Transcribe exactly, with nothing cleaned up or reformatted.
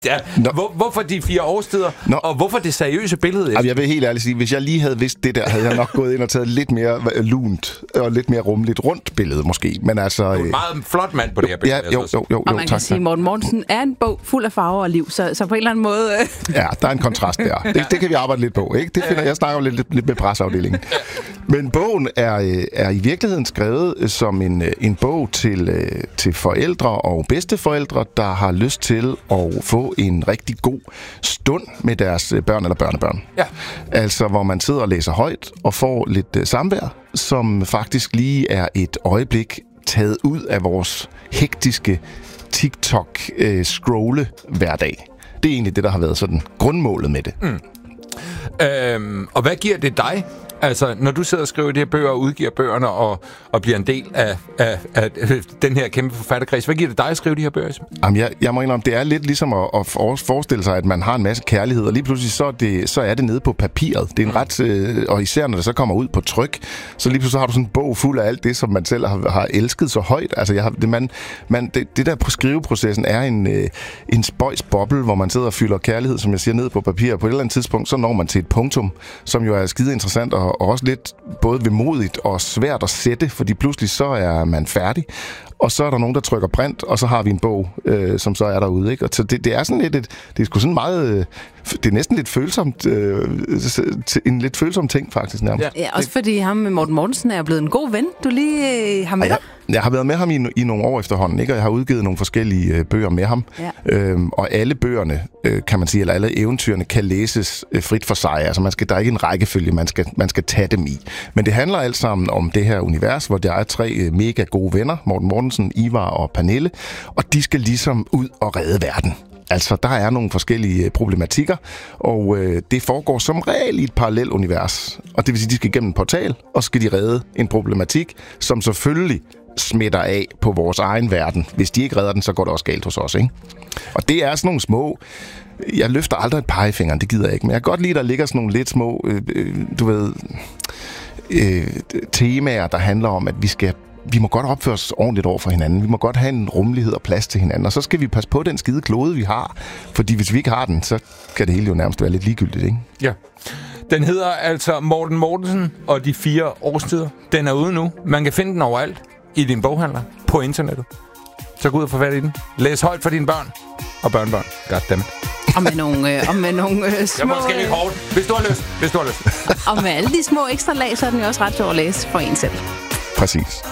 Ja. Hvor, hvorfor de fire årstider, Nå. og hvorfor det seriøse billede? Jamen, jeg vil helt ærligt sige, hvis jeg lige havde vidst det der, havde jeg nok gået ind og taget lidt mere lunt og lidt mere rummeligt rundt billede måske. Men altså, du er en meget flot mand på det her billede. Ja, jo, jo, jo, jo, og man tak, kan sige, at Morten Mortensen er en bog fuld af farver og liv, så, så på en eller anden måde... ja, der er en kontrast der. Det, det kan vi arbejde lidt på, ikke? Det finder jeg snakker lidt, lidt, lidt med presseafdelingen. Men bogen er, er i virkeligheden skrevet som en, en bog til, til forældre og bedsteforældre, der har lyst til at få en rigtig god stund med deres børn eller børnebørn. Ja. Altså, hvor man sidder og læser højt og får lidt uh, samvær, som faktisk lige er et øjeblik taget ud af vores hektiske TikTok-scrolle uh, hverdag. Det er egentlig det, der har været sådan grundmålet med det. Mm. Øhm, og hvad giver det dig? Altså, når du sidder og skriver de her bøger og udgiver bøgerne og, og bliver en del af, af, af den her kæmpe forfatterkreds, hvad giver det dig at skrive de her bøger? Jamen, jeg, jeg må indrømme, det er lidt ligesom at, at forestille sig, at man har en masse kærlighed, og lige pludselig så er det, så er det nede på papiret. Det er en ret, øh, og især når det så kommer ud på tryk, så lige pludselig har du sådan en bog fuld af alt det, som man selv har, har elsket så højt. Altså, jeg har, det, man, man, det, det der på skriveprocessen er en, øh, en spøjs boble, hvor man sidder og fylder kærlighed, som jeg siger, ned på papir. På et eller andet tidspunkt, så når man til et punktum, som jo er skide interessant og og også lidt både vemodigt og svært at sætte, fordi pludselig så er man færdig, og så er der nogen, der trykker print, og så har vi en bog, øh, som så er derude, ikke? Og så det, det er sådan lidt, et, det er sgu sådan meget, øh, det er næsten lidt følsomt, øh, en lidt følsom ting faktisk nærmest. Ja, også fordi ham med Morten Mortensen er blevet en god ven, du lige øh, har med dig. Jeg, jeg har været med ham i, i nogle år efterhånden, ikke? Og jeg har udgivet nogle forskellige øh, bøger med ham, ja. øhm, og alle bøgerne, øh, kan man sige, eller alle eventyrene kan læses øh, frit for sig. Altså man skal, der er ikke en rækkefølge, man skal, man skal tage dem i. Men det handler alt sammen om det her univers, hvor der er tre øh, mega gode venner, Morten Mortensen, Ivar og Pernille, og de skal ligesom ud og redde verden. Altså, der er nogle forskellige problematikker, og øh, det foregår som regel i et parallelt univers. Og det vil sige, at de skal igennem en portal, og skal de redde en problematik, som selvfølgelig smitter af på vores egen verden. Hvis de ikke redder den, så går det også galt hos os, ikke? Og det er sådan nogle små... Jeg løfter aldrig et pegefinger, det gider jeg ikke, men jeg kan godt lide, at der ligger sådan nogle lidt små, øh, øh, du ved, øh, temaer, der handler om, at vi skal... Vi må godt opføre os ordentligt over for hinanden. Vi må godt have en rummelighed og plads til hinanden. Og så skal vi passe på den skide klode, vi har. Fordi hvis vi ikke har den, så kan det hele jo nærmest være lidt ligegyldigt, ikke? Ja. Den hedder altså Morten Mortensen og de fire årstider. Den er ude nu. Man kan finde den overalt i din boghandler på internettet. Så gå ud og få fat i den. Læs højt for dine børn og børnebørn. Goddammit. Og med nogle, øh, og med nogle øh, små... Jeg måske lidt hårdt, hvis du har lyst. Hvis du har lyst. Og med alle de små ekstra lag, så er den jo også ret sjov at læse for en selv. Præcis.